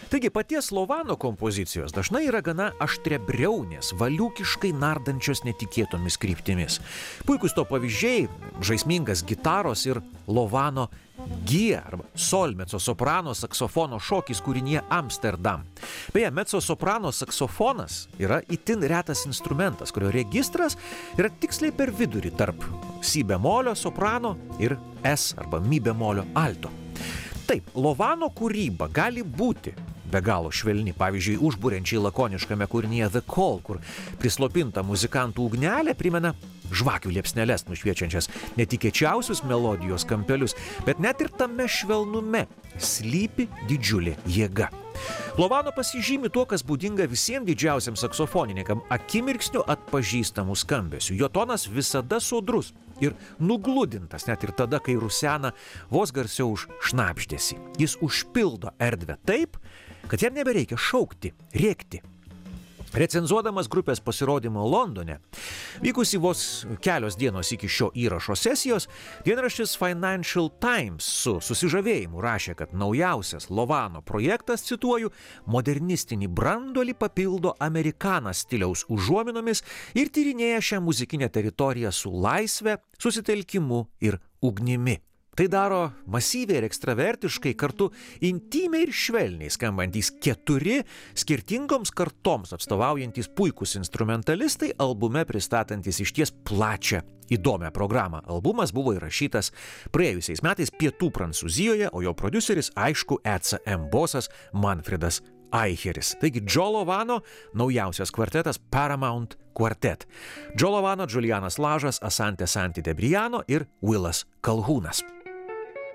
Taigi paties Lovano kompozicijos dažnai yra gana aštrebriaunės, valiūkiškai nardančios netikėtomis kryptimis. Puikus to pavyzdžiai – žaismingas gitaros ir Lovano G arba sol mezzosoprano saksofono šokis kūrinyje Amsterdam. Beje, mezzosoprano saksofonas yra itin retas instrumentas, kurio registras yra tiksliai per vidurį tarp si bemolio soprano ir S arba mi bemolio alto. Taip, Lovano kūryba gali būti be galo švelni, pavyzdžiui, užburiančiai lakoniškame kūrinyje The Call, kur prislopinta muzikantų ugnelė primena žvakių liepsneles nušviečiančias netikėčiausius melodijos kampelius, bet net ir tame švelnume slypi didžiulė jėga. Lovano pasižymi tuo, kas būdinga visiems didžiausiam saksofonininkam – akimirksniu atpažįstamų skambesių. Jo tonas visada sodrus ir nugludintas, net ir tada, kai rusena vos garsiau už šnabždesį. Jis užpildo erdvę taip, kad jam nebereikia šaukti, rėkti. Recenzuodamas grupės pasirodymą Londone, vykusi vos kelios dienos iki šio įrašo sesijos, dienraštis Financial Times su susižavėjimu rašė, kad naujausias Lovano projektas, cituoju, modernistinį branduolį papildo amerikana stiliaus užuominomis ir tyrinėja šią muzikinę teritoriją su laisve, susitelkimu ir ugnimi. Tai daro masyviai ir ekstravertiškai, kartu intymiai ir švelniai skambantys 4 skirtingoms kartoms atstovaujantys puikūs instrumentalistai, albume pristatantys išties plačią, įdomią programą. Albumas buvo įrašytas praėjusiais metais Pietų Prancūzijoje, o jo prodiuseris, aišku, ECM bosas Manfredas Aicheris. Taigi Joe Lovano naujausias kvartetas Paramount Quartet. Joe Lovano, Julianas Lažas, Asante Santi de Briano ir Willas Calhounas.